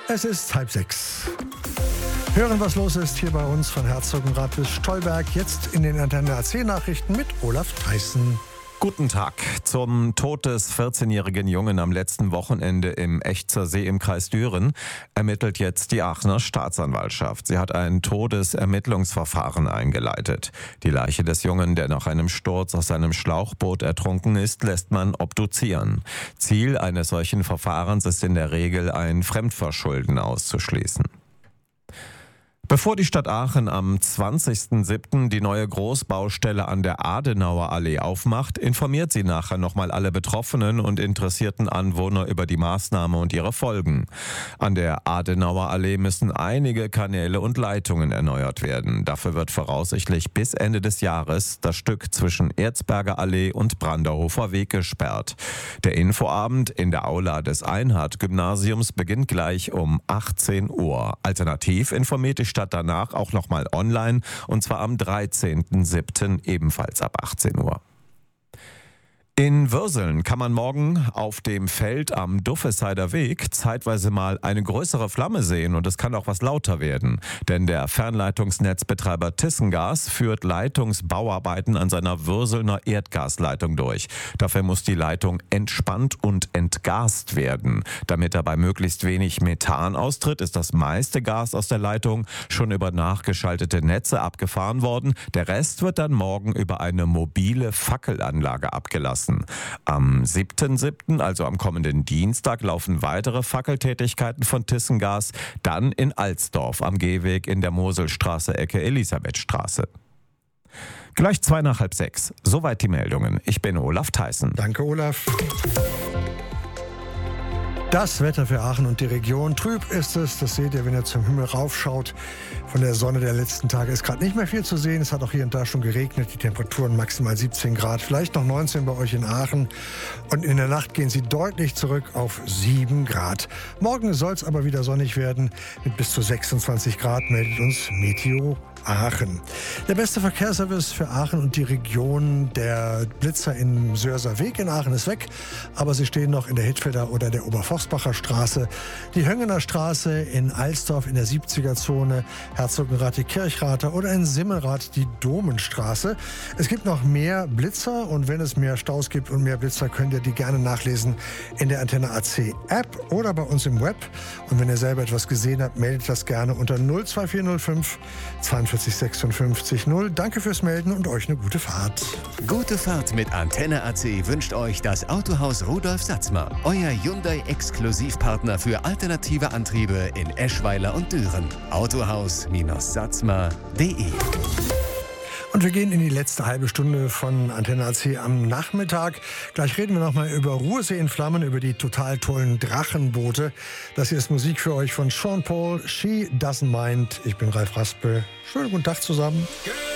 Es ist 5:30. Hören, was los ist hier bei uns von Herzogenrath bis Stolberg. Jetzt in den Antenne AC-Nachrichten mit Olaf Theissen. Guten Tag. Zum Tod des 14-jährigen Jungen am letzten Wochenende im Echzer See im Kreis Düren ermittelt jetzt die Aachener Staatsanwaltschaft. Sie hat ein Todesermittlungsverfahren eingeleitet. Die Leiche des Jungen, der nach einem Sturz aus seinem Schlauchboot ertrunken ist, lässt man obduzieren. Ziel eines solchen Verfahrens ist in der Regel, ein Fremdverschulden auszuschließen. Bevor die Stadt Aachen am 20.07. die neue Großbaustelle an der Adenauer Allee aufmacht, informiert sie nachher nochmal alle betroffenen und interessierten Anwohner über die Maßnahme und ihre Folgen. An der Adenauer Allee müssen einige Kanäle und Leitungen erneuert werden. Dafür wird voraussichtlich bis Ende des Jahres das Stück zwischen Erzberger Allee und Branderhofer Weg gesperrt. Der Infoabend in der Aula des Einhard-Gymnasiums beginnt gleich um 18 Uhr. Alternativ informiert die Stadt danach auch nochmal online, und zwar am 13.07. ebenfalls ab 18 Uhr. In Würseln kann man morgen auf dem Feld am Duffesheider Weg zeitweise mal eine größere Flamme sehen, und es kann auch was lauter werden. Denn der Fernleitungsnetzbetreiber Tissengas führt Leitungsbauarbeiten an seiner Würselner Erdgasleitung durch. Dafür muss die Leitung entspannt und entgast werden. Damit dabei möglichst wenig Methan austritt, ist das meiste Gas aus der Leitung schon über nachgeschaltete Netze abgefahren worden. Der Rest wird dann morgen über eine mobile Fackelanlage abgelassen. Am 7.7., also am kommenden Dienstag, laufen weitere Fackeltätigkeiten von Tissengas, dann in Alsdorf am Gehweg in der Moselstraße Ecke Elisabethstraße. Gleich 5:55. Soweit die Meldungen. Ich bin Olaf Theissen. Danke, Olaf. Das Wetter für Aachen und die Region. Trüb ist es, das seht ihr, wenn ihr zum Himmel raufschaut. Von der Sonne der letzten Tage ist gerade nicht mehr viel zu sehen. Es hat auch hier und da schon geregnet. Die Temperaturen maximal 17 Grad, vielleicht noch 19 bei euch in Aachen. Und in der Nacht gehen sie deutlich zurück auf 7 Grad. Morgen soll es aber wieder sonnig werden. Mit bis zu 26 Grad meldet uns Meteo Aachen. Der beste Verkehrsservice für Aachen und die Region. Der Blitzer im Sörser Weg in Aachen ist weg, aber sie stehen noch in der Hittfelder oder der Oberforstbacher Straße, die Höngener Straße in Alsdorf in der 70er-Zone, Herzogenrath die Kirchrather oder in Simmelrath die Domenstraße. Es gibt noch mehr Blitzer, und wenn es mehr Staus gibt und mehr Blitzer, könnt ihr die gerne nachlesen in der Antenne AC App oder bei uns im Web. Und wenn ihr selber etwas gesehen habt, meldet das gerne unter 02405 42 56 0. Danke fürs Melden und euch eine gute Fahrt. Gute Fahrt mit Antenne AC wünscht euch das Autohaus Rudolf Satzmer. Euer Hyundai-Exklusivpartner für alternative Antriebe in Eschweiler und Düren. Autohaus-satzmer.de. Und wir gehen in die letzte halbe Stunde von Antenne AC am Nachmittag. Gleich reden wir nochmal über Ruhrsee in Flammen, über die total tollen Drachenboote. Das hier ist Musik für euch von Sean Paul, She Doesn't Mind. Ich bin Ralf Raspel. Schönen guten Tag zusammen.